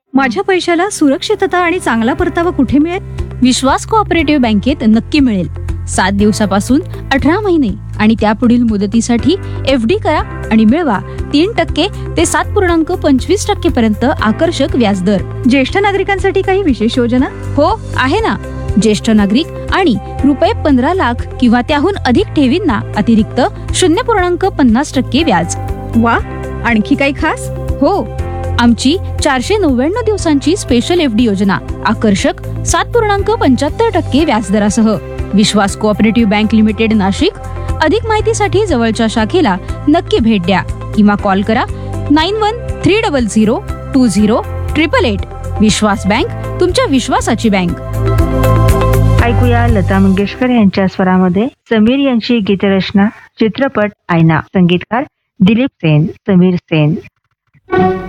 माझ्या पैशाला सुरक्षितता आणि चांगला परतावा कुठे मिळेल? विश्वास कोऑपरेटिव्ह बँकेत नक्की मिळेल. 7 दिवसापासून 18 महिने आणि त्यापुढील मुदतीसाठी FD करा आणि मिळवा 3% ते 7.25% पर्यंत आकर्षक व्याजदर. ज्येष्ठ नागरिकांसाठी काही विशेष योजना? हो आहे ना. ज्येष्ठ नागरिक आणि ₹15 लाख किंवा त्याहून अधिक ठेवींना अतिरिक्त 0.50% व्याज. वा, आणखी काही खास? हो, आमची 499 दिवसांची स्पेशल FD योजना आकर्षक 7.75% व्याजदरासह. विश्वास कोऑपरेटिव्ह बँक लिमिटेड, नाशिक. अधिक माहितीसाठी जवळच्या शाखेला नक्की भेट द्या किंवा कॉल करा 9130020888. विश्वास बँक, तुमच्या विश्वासाची बँक. ऐकूया लता मंगेशकर यांच्या स्वरामध्ये समीर यांची गीतरचना, चित्रपट आयना. संगीतकार दिलीप सेन, समीर सेन.